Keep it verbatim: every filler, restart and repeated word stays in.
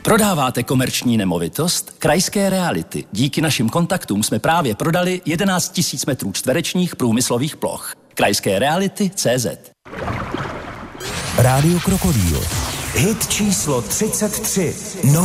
Prodáváte komerční nemovitost? Krajské Reality. Díky našim kontaktům jsme právě prodali jedenáct tisíc metrů čtverečních průmyslových ploch. Krajské Reality tečka cé zet. Rádio Krokodýl. Hit číslo třicet tři. No.